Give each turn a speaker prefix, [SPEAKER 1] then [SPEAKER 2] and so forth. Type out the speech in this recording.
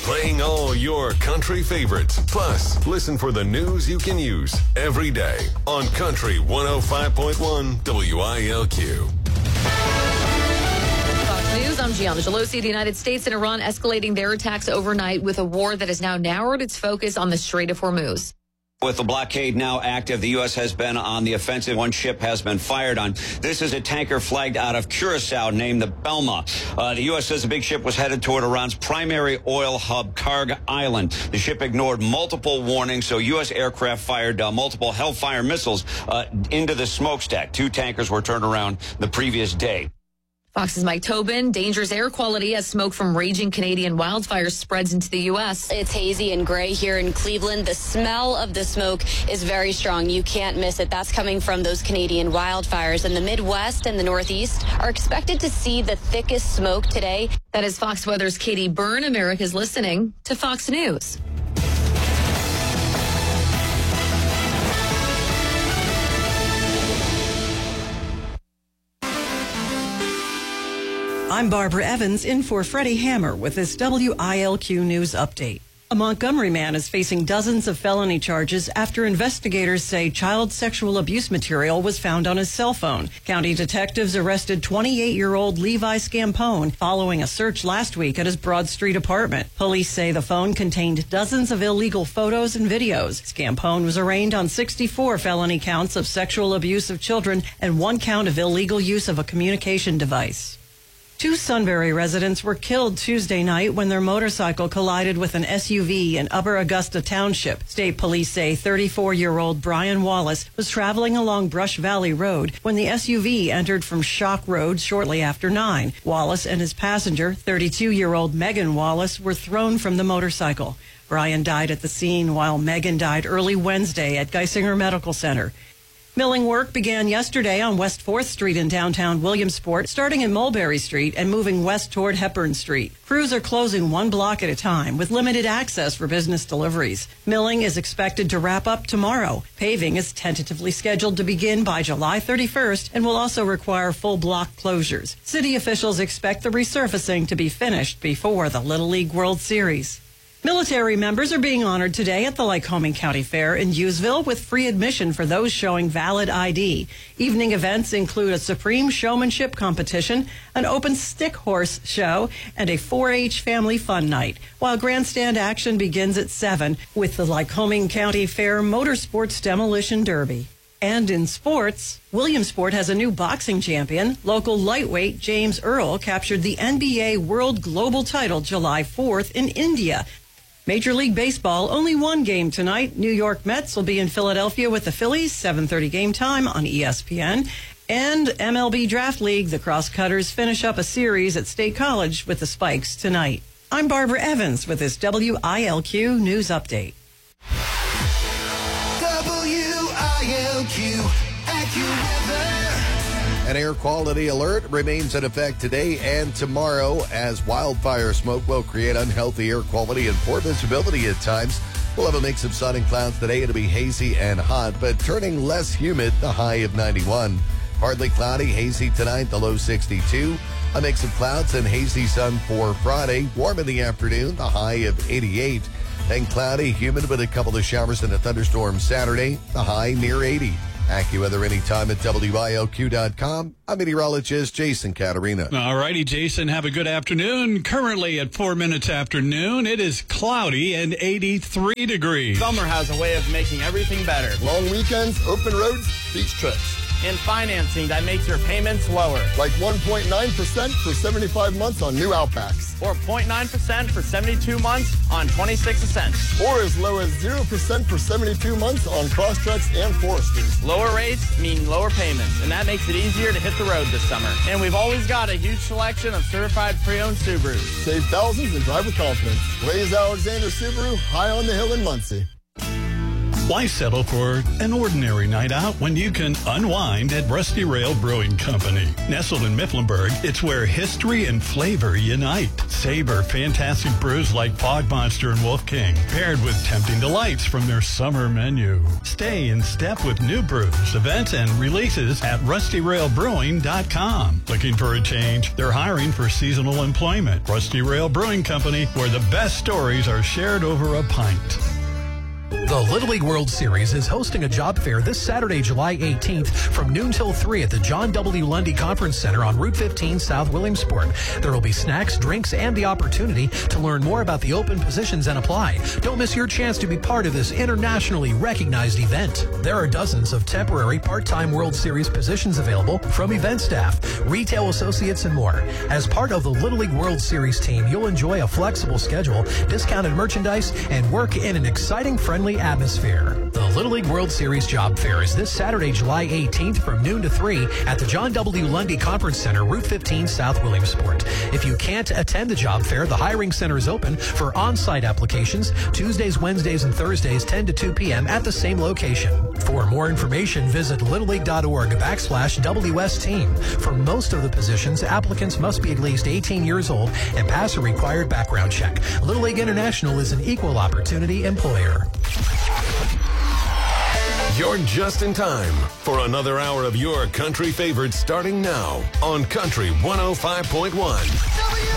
[SPEAKER 1] playing all your country favorites. Plus, listen for the news you can use every day on Country 105.1 WILQ.
[SPEAKER 2] Fox News, I'm Gianna Gelosi. The United States and Iran escalating their attacks overnight with a war that has now narrowed its focus on the Strait of Hormuz.
[SPEAKER 3] With the blockade now active, the U.S. has been on the offensive. One ship has been fired on. This is a tanker flagged out of Curacao named the Belma. The U.S. says the big ship was headed toward Iran's primary oil hub, Karg Island. The ship ignored multiple warnings, so U.S. aircraft fired multiple Hellfire missiles into the smokestack. 2 tankers were turned around the previous day.
[SPEAKER 2] Fox's Mike Tobin. Dangerous air quality as smoke from raging Canadian wildfires spreads into the U.S.
[SPEAKER 4] It's hazy and gray here in Cleveland. The smell of the smoke is very strong. You can't miss it. That's coming from those Canadian wildfires. And the Midwest and the Northeast are expected to see the thickest smoke today.
[SPEAKER 2] That is Fox Weather's Katie Byrne. America's listening to Fox News.
[SPEAKER 5] I'm Barbara Evans in for Freddie Hammer with this WILQ News update. A Montgomery man is facing dozens of felony charges after investigators say child sexual abuse material was found on his cell phone. County detectives arrested 28-year-old Levi Scampone following a search last week at his Broad Street apartment. Police say the phone contained dozens of illegal photos and videos. Scampone was arraigned on 64 felony counts of sexual abuse of children and 1 count of illegal use of a communication device. 2 Sunbury residents were killed Tuesday night when their motorcycle collided with an SUV in Upper Augusta Township. State police say 34-year-old Brian Wallace was traveling along Brush Valley Road when the SUV entered from Shock Road shortly after 9. Wallace and his passenger, 32-year-old Megan Wallace, were thrown from the motorcycle. Brian died at the scene while Megan died early Wednesday at Geisinger Medical Center. Milling work began yesterday on West 4th Street in downtown Williamsport, starting in Mulberry Street and moving west toward Hepburn Street. Crews are closing 1 block at a time with limited access for business deliveries. Milling is expected to wrap up tomorrow. Paving is tentatively scheduled to begin by July 31st and will also require full block closures. City officials expect the resurfacing to be finished before the Little League World Series. Military members are being honored today at the Lycoming County Fair in Hughesville with free admission for those showing valid ID. Evening events include a Supreme Showmanship competition, an open stick horse show, and a 4-H family fun night, while grandstand action begins at 7 with the Lycoming County Fair Motorsports Demolition Derby. And in sports, Williamsport has a new boxing champion. Local lightweight James Earl captured the NBA World Global title July 4th in India. Major League Baseball, only 1 game tonight. New York Mets will be in Philadelphia with the Phillies, 7:30 game time on ESPN. And MLB Draft League, the Crosscutters finish up a series at State College with the Spikes tonight. I'm Barbara Evans with this WILQ News Update.
[SPEAKER 6] WILQ AccuWeather. An air quality alert remains in effect today and tomorrow as wildfire smoke will create unhealthy air quality and poor visibility at times. We'll have a mix of sun and clouds today. It'll be hazy and hot, but turning less humid, the high of 91. Partly cloudy, hazy tonight, the low 62. A mix of clouds and hazy sun for Friday. Warm in the afternoon, the high of 88. Then cloudy, humid with a couple of showers and a thunderstorm Saturday, the high near 80. AccuWeather anytime at WILQ.com. I'm meteorologist Jason Caterina.
[SPEAKER 7] All righty, Jason, have a good afternoon. Currently at 4 minutes after noon, it is cloudy and 83 degrees.
[SPEAKER 8] Summer has a way of making everything better.
[SPEAKER 9] Long weekends, open roads, beach trips.
[SPEAKER 8] And financing that makes your payments lower.
[SPEAKER 9] Like 1.9% for 75 months on new Outbacks.
[SPEAKER 8] Or 0.9% for 72 months on 26 Ascents.
[SPEAKER 9] Or as low as 0% for 72 months on Crosstreks and Foresters.
[SPEAKER 8] Lower rates mean lower payments, and that makes it easier to hit the road this summer. And we've always got a huge selection of certified pre-owned Subarus.
[SPEAKER 9] Save thousands and drive with confidence. Blaze Alexander Subaru, high on the hill in Muncie.
[SPEAKER 7] Why settle for an ordinary night out when you can unwind at Rusty Rail Brewing Company? Nestled in Mifflinburg, it's where history and flavor unite. Savor fantastic brews like Fog Monster and Wolf King, paired with tempting delights from their summer menu. Stay in step with new brews, events, and releases at rustyrailbrewing.com. Looking for a change? They're hiring for seasonal employment. Rusty Rail Brewing Company, where the best stories are shared over a pint.
[SPEAKER 10] The Little League World Series is hosting a job fair this Saturday, July 18th from noon till 3 at the John W. Lundy Conference Center on Route 15 South Williamsport. There will be snacks, drinks, and the opportunity to learn more about the open positions and apply. Don't miss your chance to be part of this internationally recognized event. There are dozens of temporary part-time World Series positions available from event staff, retail associates, and more. As part of the Little League World Series team, you'll enjoy a flexible schedule, discounted merchandise, and work in an exciting, friendly atmosphere. The Little League World Series Job Fair is this Saturday, July 18th from noon to 3 at the John W. Lundy Conference Center, Route 15 South Williamsport. If you can't attend the job fair, the hiring center is open for on-site applications Tuesdays, Wednesdays, and Thursdays, 10 to 2 p.m. at the same location. For more information, visit littleleague.org/WS team. For most of the positions, applicants must be at least 18 years old and pass a required background check. Little League International is an equal opportunity employer.
[SPEAKER 1] You're just in time for another hour of your country favorites starting now on Country 105.1.